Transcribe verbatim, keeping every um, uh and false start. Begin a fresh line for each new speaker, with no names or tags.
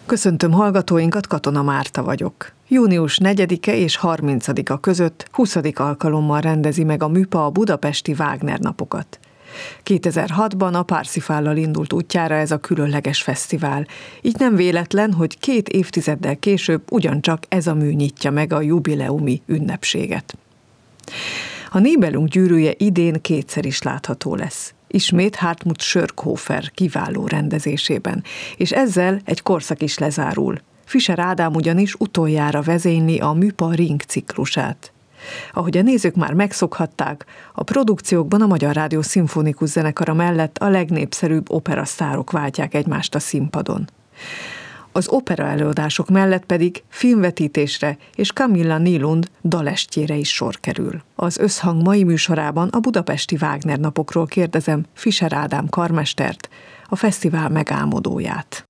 Köszöntöm hallgatóinkat, Katona Márta vagyok. június negyedike és harmincadika között huszadik alkalommal rendezi meg a MÜPA a budapesti Wagner napokat. kétezer-hatban a Parsifállal indult útjára ez a különleges fesztivál, így nem véletlen, hogy két évtizeddel később ugyancsak ez a mű nyitja meg a jubileumi ünnepséget. A Nibelung gyűrűje idén kétszer is látható lesz. Ismét Hartmut Schörkhofer kiváló rendezésében, és ezzel egy korszak is lezárul. Fischer Ádám ugyanis utoljára vezényli a MÜPA Ring ciklusát. Ahogy a nézők már megszokhatták, a produkciókban a Magyar Rádió Szimfonikus Zenekara mellett a legnépszerűbb operasztárok váltják egymást a színpadon. Az opera előadások mellett pedig filmvetítésre és Camilla Nylund dalestjére is sor kerül. Az Összhang mai műsorában a budapesti Wagner napokról kérdezem Fischer Ádám karmestert, a fesztivál megálmodóját.